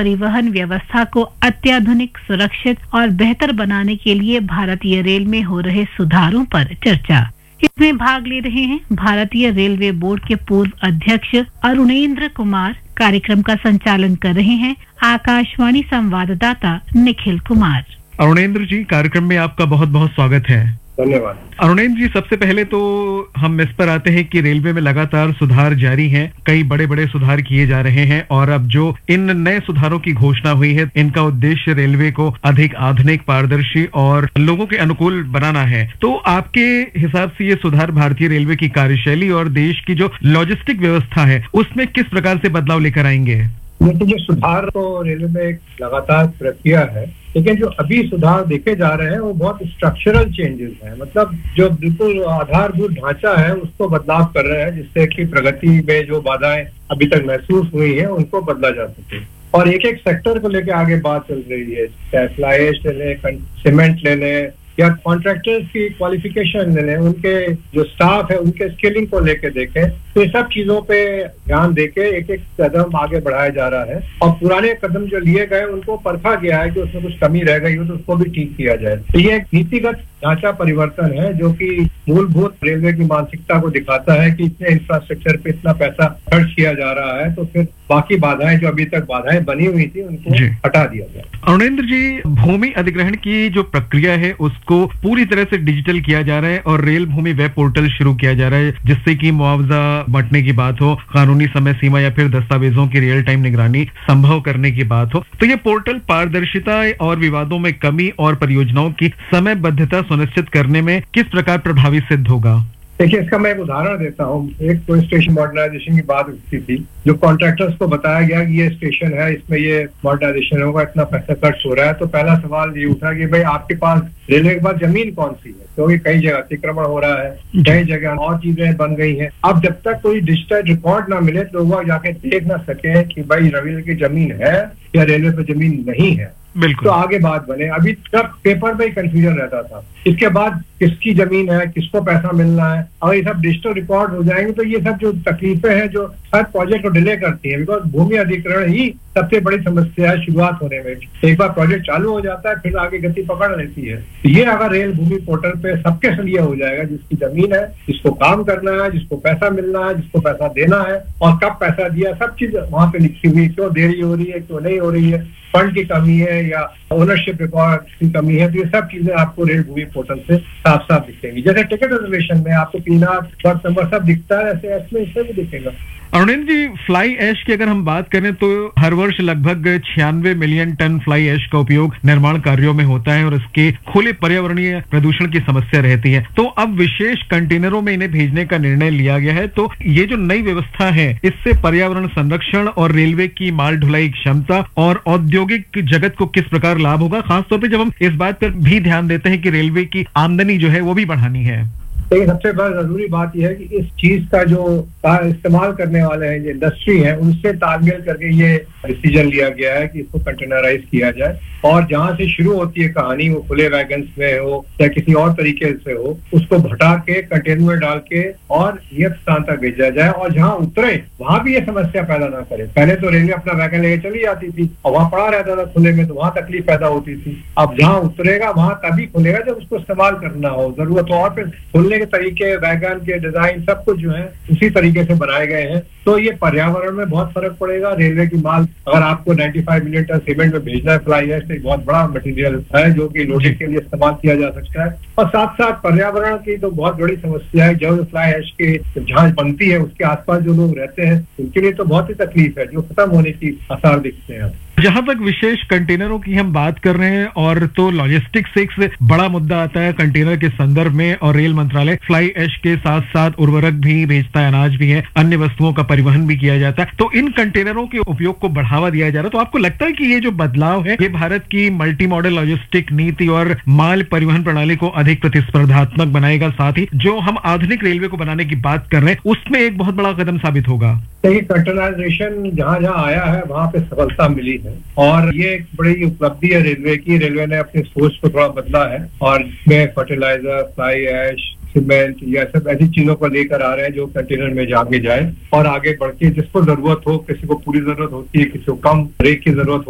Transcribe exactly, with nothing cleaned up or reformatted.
परिवहन व्यवस्था को अत्याधुनिक, सुरक्षित और बेहतर बनाने के लिए भारतीय रेल में हो रहे सुधारों पर चर्चा। इसमें भाग ले रहे हैं भारतीय रेलवे बोर्ड के पूर्व अध्यक्ष अरुणेंद्र कुमार। कार्यक्रम का संचालन कर रहे हैं आकाशवाणी संवाददाता निखिल कुमार। अरुणेंद्र जी, कार्यक्रम में आपका बहुत बहुत स्वागत है। धन्यवाद। अरुणेंद्र जी, सबसे पहले तो हम इस पर आते हैं कि रेलवे में लगातार सुधार जारी हैं, कई बड़े बड़े सुधार किए जा रहे हैं और अब जो इन नए सुधारों की घोषणा हुई है, इनका उद्देश्य रेलवे को अधिक आधुनिक, पारदर्शी और लोगों के अनुकूल बनाना है। तो आपके हिसाब से ये सुधार भारतीय रेलवे की कार्यशैली और देश की जो लॉजिस्टिक व्यवस्था है उसमें किस प्रकार से बदलाव लेकर आएंगे? देखिए, जो सुधार तो रेलवे में एक लगातार प्रक्रिया है, लेकिन जो अभी सुधार देखे जा रहे हैं वो बहुत स्ट्रक्चरल चेंजेस हैं। मतलब जो बिल्कुल आधारभूत ढांचा है उसको बदलाव कर रहे हैं, जिससे कि प्रगति में जो बाधाएं अभी तक महसूस हुई है उनको बदला जा सके। और एक एक सेक्टर को लेकर आगे बात चल रही है, चाहे फ्लाई ऐश ले लें, सीमेंट ले लें या कॉन्ट्रैक्टर्स की क्वालिफिकेशन ले लें, उनके जो स्टाफ है उनके स्किलिंग को लेके देखें, तो ये सब चीजों पे ध्यान देके एक एक कदम आगे बढ़ाया जा रहा है। और पुराने कदम जो लिए गए उनको परखा गया है कि उसमें कुछ कमी रह गई हो तो उसको भी ठीक किया जाए। तो ये एक नीतिगत ढांचा परिवर्तन है जो कि मूलभूत रेलवे की मानसिकता को दिखाता है कि इतने इंफ्रास्ट्रक्चर पे इतना पैसा खर्च किया जा रहा है, तो फिर बाकी बाधाएं जो अभी तक बाधाएं बनी हुई थी उनको हटा दिया जाए। अरुणेंद्र जी, भूमि अधिग्रहण की जो प्रक्रिया है उसको पूरी तरह से डिजिटल किया जा रहा है और रेल भूमि वेब पोर्टल शुरू किया जा रहा है, जिससे कि मुआवजा बंटने की बात हो, कानूनी समय सीमा या फिर दस्तावेजों की रियल टाइम निगरानी संभव करने की बात हो। तो ये पोर्टल पारदर्शिता और विवादों में कमी और परियोजनाओं की समयबद्धता सुनिश्चित करने में किस प्रकार प्रभावी सिद्ध होगा? देखिए, इसका मैं एक उदाहरण देता हूँ। एक तो स्टेशन मॉडर्नाइजेशन की बात उठती थी, जो कॉन्ट्रैक्टर्स को बताया गया कि ये स्टेशन है, इसमें ये मॉडर्नाइजेशन होगा, इतना पैसा खर्च हो रहा है, तो पहला सवाल ये उठा कि भाई आपके पास रेलवे के पास जमीन कौन सी है, क्योंकि कई जगह अतिक्रमण हो रहा है, कई जगह और चीजें बन गई हैं। अब जब तक कोई डिजिटल रिकॉर्ड ना मिले तो लोग जाके देख ना सके कि भाई रेलवे की जमीन है या रेलवे पे जमीन नहीं है, बिल्कुल, तो आगे बात बने। अभी तक पेपर पे ही कंफ्यूजन रहता था, इसके बाद किसकी जमीन है, किसको पैसा मिलना है। और ये सब डिजिटल रिकॉर्ड हो जाएंगे तो ये सब जो तकलीफें हैं जो हर प्रोजेक्ट को डिले करती हैं, बिकॉज भूमि अधिग्रहण ही सबसे बड़ी समस्या है शुरुआत होने में। एक बार प्रोजेक्ट चालू हो जाता है फिर आगे गति पकड़ लेती है। तो ये अगर रेल भूमि पोर्टल पे सबके लिए हो जाएगा, जिसकी जमीन है, जिसको काम करना है, जिसको पैसा मिलना है, जिसको पैसा देना है और कब पैसा दिया, सब चीज वहां पे लिखी हुई, क्यों देरी हो रही है, क्यों नहीं हो रही है, फंड की कमी है या ओनरशिप रिकॉर्ड की कमी है, तो ये सब चीजें आपको रेल भूमि पोर्टल से साफ साफ दिखेंगी। जैसे टिकट रिजर्वेशन में आपको पीनार, बस नंबर सब दिखता है, ऐसे इसमें इससे भी दिखेगा। अरुणेंद्र जी, फ्लाई ऐश की अगर हम बात करें तो हर वर्ष लगभग छियानवे मिलियन टन फ्लाई ऐश का उपयोग निर्माण कार्यों में होता है और इसके खुले पर्यावरणीय प्रदूषण की समस्या रहती है। तो अब विशेष कंटेनरों में इन्हें भेजने का निर्णय लिया गया है। तो ये जो नई व्यवस्था है, इससे पर्यावरण संरक्षण और रेलवे की माल ढुलाई क्षमता और औद्योगिक जगत को किस प्रकार लाभ होगा, खासतौर पर जब हम इस बात पर भी ध्यान देते हैं कि रेलवे की आमदनी जो है वो भी बढ़ानी है। लेकिन सबसे बड़ा जरूरी बात यह है कि इस चीज का जो इस्तेमाल करने वाले हैं, जो इंडस्ट्री है, उनसे तालमेल करके ये डिसीजन लिया गया है कि इसको कंटेनराइज किया जाए और जहां से शुरू होती है कहानी, वो खुले वैगन्स में हो या किसी और तरीके से हो, उसको भटा के कंटेनर में डाल के और नियत स्थान तक भेजा जाए और जहां उतरे वहां भी ये समस्या पैदा ना करे। पहले तो रेलवे अपना वैगन लेके चली जाती थी और वहां पड़ा रहता था खुले में, तो वहां तकलीफ पैदा होती थी। अब जहां उतरेगा वहां तभी खुलेगा जब उसको इस्तेमाल करना हो, जरूरत हो। और फिर खुलने के तरीके, वैगन के डिजाइन, सब कुछ जो है उसी तरीके से बनाए गए हैं। तो ये पर्यावरण में बहुत फर्क पड़ेगा। रेलवे की माल अगर आपको पचानवे मिलियन टन सीमेंट में भेजना है, फ्लाई ऐश एक बहुत बड़ा मटेरियल है जो कि लोडिंग के लिए इस्तेमाल किया जा सकता है। और साथ साथ पर्यावरण की तो बहुत बड़ी समस्या है। जब फ्लाई ऐश की जहां बनती है उसके आसपास जो लोग रहते हैं उनके लिए तो बहुत ही तकलीफ है, जो खत्म होने की आसार दिखते हैं। जहां तक विशेष कंटेनरों की हम बात कर रहे हैं, और तो लॉजिस्टिक्स एक बड़ा मुद्दा आता है कंटेनर के संदर्भ में, और रेल मंत्रालय फ्लाई ऐश के साथ साथ उर्वरक भी भेजता है, अनाज भी है, अन्य वस्तुओं का परिवहन भी किया जाता है। तो इन कंटेनरों के उपयोग को बढ़ावा दिया जा रहा है। तो आपको लगता है कि ये जो बदलाव है, ये भारत की मल्टी मॉडल लॉजिस्टिक नीति और माल परिवहन प्रणाली को अधिक प्रतिस्पर्धात्मक बनाएगा, साथ ही जो हम आधुनिक रेलवे को बनाने की बात कर रहे हैं उसमें एक बहुत बड़ा कदम साबित होगा? देखिए, कंटेनराइजेशन जहां जहां आया है वहां पे सफलता मिली है और ये एक बड़ी उपलब्धि है रेलवे की। रेलवे ने अपनी सोच को थोड़ा बदला है और इसमें फर्टिलाइजर, फ्लाई ऐश, सीमेंट, या सब ऐसी चीजों को लेकर आ रहे हैं जो कंटेनर में जाके जाए और आगे बढ़ के जिसको जरूरत हो, किसी को पूरी जरूरत होती है, किसी को कम रेट की जरूरत